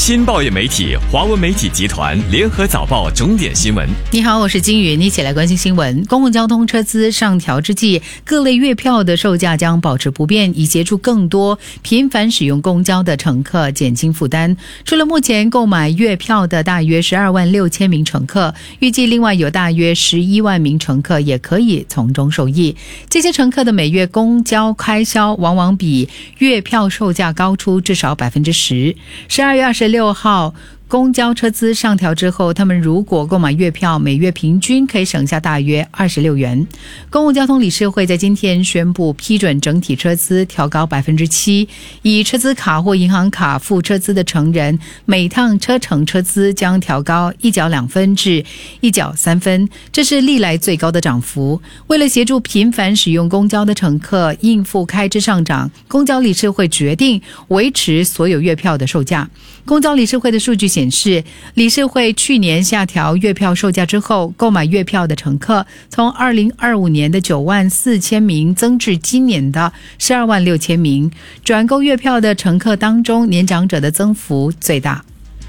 新报业媒体华文媒体集团联合早报重点新闻。 你好，我是金云，一起来关心新闻。公共交通车资上调之际，各类月票的售价将保持不变，以协助更多频繁使用公交的乘客减轻负担。除了目前购买月票的大约12万6千名乘客，预计另外有大约11万名乘客也可以从中受益。这些乘客的每月公交开销往往比月票售价高出至少 10%。 12月26号公交车资上调之后，他们如果购买月票，每月平均可以省下大约26元。公共交通理事会在今天宣布批准整体车资调高 7%， 以车资卡或银行卡付车资的成人，每趟车程车资将调高1角2分至1角3分，这是历来最高的涨幅。为了协助频繁使用公交的乘客应付开支上涨，公交理事会决定维持所有月票的售价。公交理事会的数据显示，理事会去年下调月票售价之后，购买月票的乘客从2025年的9万4千名增至今年的12万6千名。转购月票的乘客当中，年长者的增幅最大。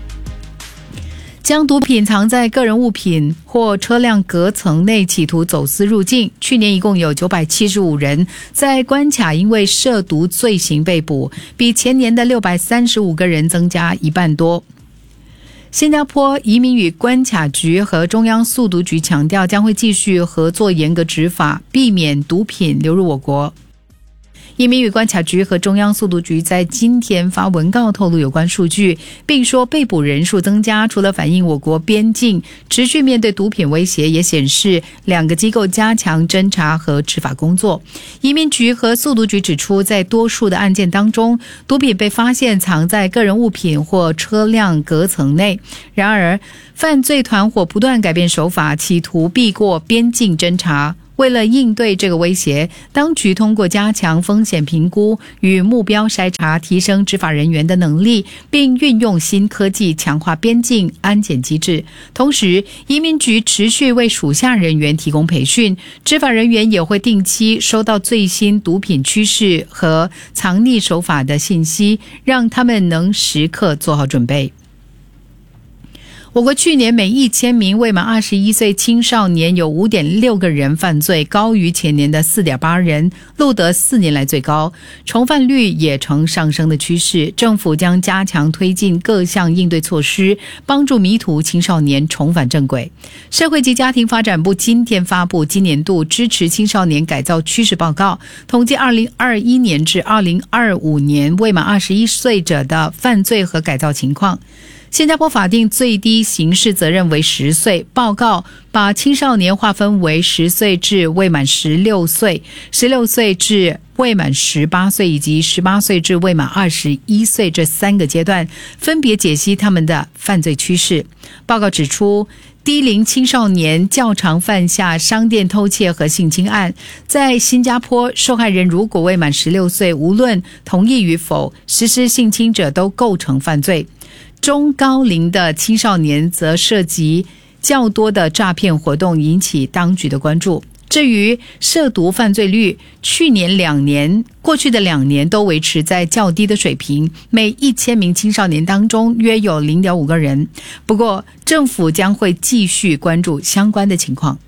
将毒品藏在个人物品或车辆隔层内企图走私入境，去年一共有975人在关卡因为涉毒罪行被捕，比前年的635个人增加1半多。新加坡移民与关卡局和中央速毒局强调，将会继续合作严格执法，避免毒品流入我国。移民与关卡局和中央速毒局在今天发文告透露有关数据，并说被捕人数增加除了反映我国边境持续面对毒品威胁，也显示两个机构加强侦查和执法工作。移民局和速毒局指出，在多数的案件当中，毒品被发现藏在个人物品或车辆隔层内。然而，犯罪团伙不断改变手法，企图避过边境侦查。为了应对这个威胁，当局通过加强风险评估与目标筛查，提升执法人员的能力，并运用新科技强化边境安检机制。同时，移民局持续为属下人员提供培训，执法人员也会定期收到最新毒品趋势和藏匿手法的信息，让他们能时刻做好准备。我国去年每1000名未满21岁青少年有 5.6 个人犯罪，高于前年的 4.8 人，录得4年来最高。重犯率也呈上升的趋势，政府将加强推进各项应对措施，帮助迷途青少年重返正轨。社会及家庭发展部今天发布今年度支持青少年改造趋势报告，统计2021年至2025年未满21岁者的犯罪和改造情况。新加坡法定最低刑事责任为10岁，报告把青少年划分为10岁至未满16岁、16岁至未满18岁以及18岁至未满21岁这3个阶段，分别解析他们的犯罪趋势。报告指出，低龄青少年较常犯下商店偷窃和性侵案。在新加坡，受害人如果未满16岁，无论同意与否，实施性侵者都构成犯罪。中高龄的青少年则涉及较多的诈骗活动，引起当局的关注。至于涉毒犯罪率，过去的2年都维持在较低的水平，每1000名青少年当中约有 0.5 个人。不过，政府将会继续关注相关的情况。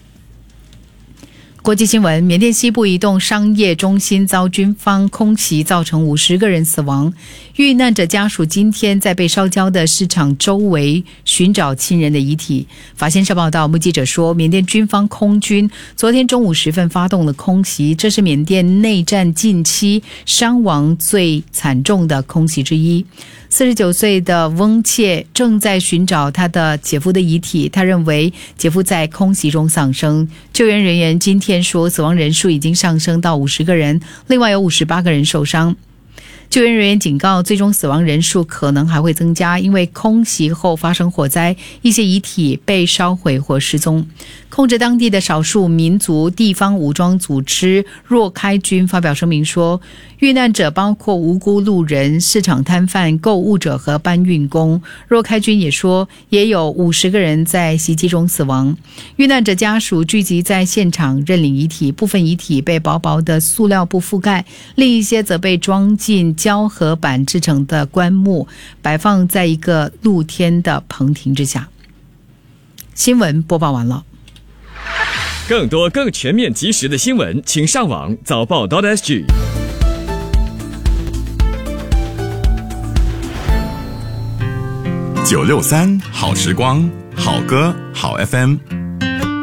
国际新闻，缅甸西部一栋商业中心遭军方空袭，造成50个人死亡。遇难者家属今天在被烧焦的市场周围寻找亲人的遗体。法新社报道，目击者说，缅甸军方空军昨天中午时分发动了空袭，这是缅甸内战近期伤亡最惨重的空袭之一。49岁的翁切正在寻找他的姐夫的遗体，他认为姐夫在空袭中丧生。救援人员今天说，死亡人数已经上升到50个人，另外有58个人受伤。救援人员警告，最终死亡人数可能还会增加，因为空袭后发生火灾，一些遗体被烧毁或失踪。控制当地的少数民族地方武装组织若开军发表声明说，遇难者包括无辜路人、市场摊贩、购物者和搬运工。若开军也说，也有50个人在袭击中死亡。遇难者家属聚集在现场认领遗体，部分遗体被薄薄的塑料布覆盖，另一些则被装进胶合板制成的棺木，摆放在一个露天的棚亭之下。新闻播报完了。 更多更全面及时的新闻，请上网早报.sg。 963好时光，好歌好 FM。